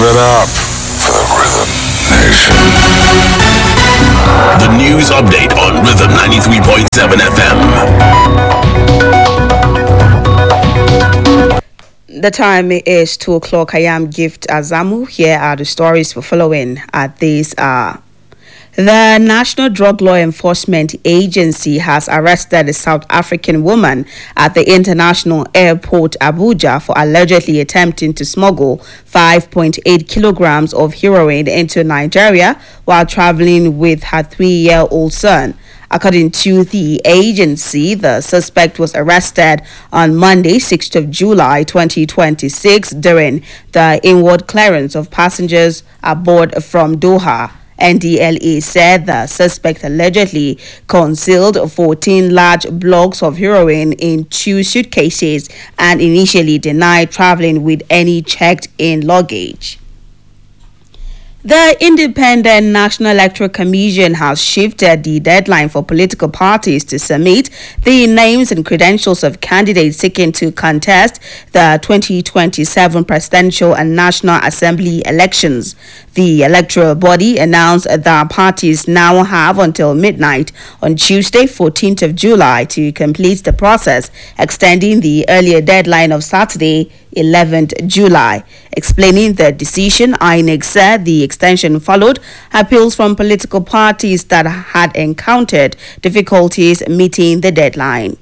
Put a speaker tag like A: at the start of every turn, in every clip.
A: it up for the Rhythm Nation.
B: The news update on Rhythm 93.7 FM.
C: The time is 2 o'clock. I am Gift Azamu. Here are the stories we're following at this hour. The National Drug Law Enforcement Agency has arrested a South African woman at the International Airport, Abuja, for allegedly attempting to smuggle 5.8 kilograms of heroin into Nigeria while traveling with her 3-year-old son. According to the agency, the suspect was arrested on Monday, 6th of July 2026 during the inward clearance of passengers aboard from Doha. NDLA said the suspect allegedly concealed 14 large blocks of heroin in 2 suitcases and initially denied traveling with any checked-in luggage. The Independent National Electoral Commission has shifted the deadline for political parties to submit the names and credentials of candidates seeking to contest the 2027 presidential and National Assembly elections. The electoral body announced that parties now have until midnight on Tuesday, 14th of July to complete the process, extending the earlier deadline of Saturday, 11th July. Explaining the decision, INEC said the extension followed appeals from political parties that had encountered difficulties meeting the deadline.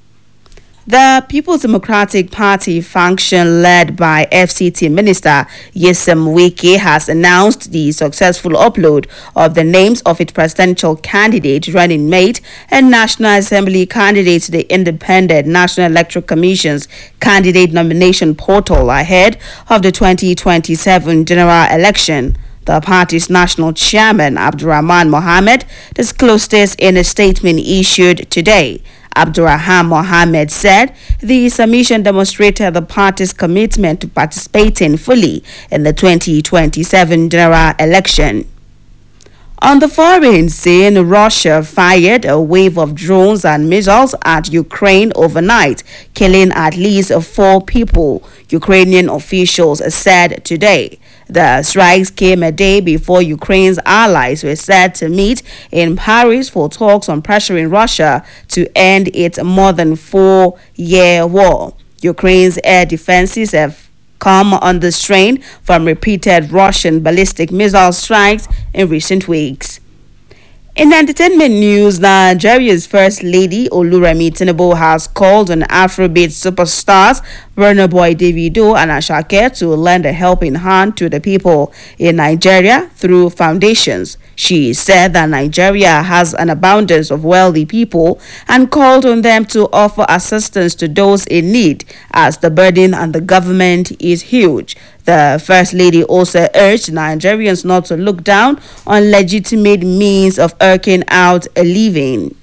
C: The People's Democratic Party function led by FCT Minister Nyesom Wike has announced the successful upload of the names of its presidential candidate, running mate, and National Assembly candidate to the Independent National Electoral Commission's candidate nomination portal ahead of the 2027 general election. The party's national chairman, Abdurrahman Mohammed, disclosed this in a statement issued today. Abdurrahman Mohammed said the submission demonstrated the party's commitment to participating fully in the 2027 general election. On the foreign scene, Russia fired a wave of drones and missiles at Ukraine overnight, killing at least 4 people, Ukrainian officials said today. The strikes came a day before Ukraine's allies were set to meet in Paris for talks on pressuring Russia to end its more than 4-year war. Ukraine's air defenses have come under strain from repeated Russian ballistic missile strikes in recent weeks. In entertainment news, Nigeria's First Lady Oluremi Tinubu has called on Afrobeat superstars Burna Boy Davido and Asake to lend a helping hand to the people in Nigeria through foundations. She said that Nigeria has an abundance of wealthy people and called on them to offer assistance to those in need, as the burden on the government is huge. The First Lady also urged Nigerians not to look down on legitimate means of earning out a living.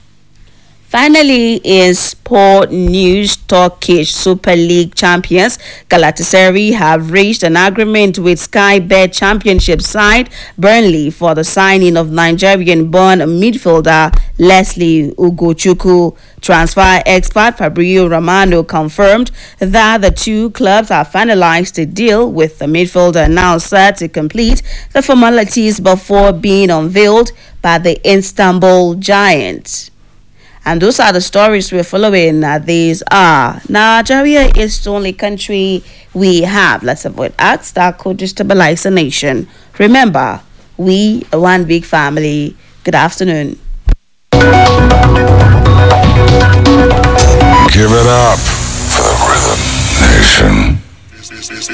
C: Finally, in sport news, Turkish Super League champions Galatasaray have reached an agreement with Sky Bet Championship side Burnley for the signing of Nigerian-born midfielder Leslie Ugochukwu. Transfer expert Fabrizio Romano confirmed that the two clubs have finalized a deal, with the midfielder now set to complete the formalities before being unveiled by the Istanbul Giants. And those are the stories we're following. These are: Nigeria is the only country we have. Let's avoid acts that could destabilize the nation. Remember, we are one big family. Good afternoon.
A: Give it up for the Rhythm Nation.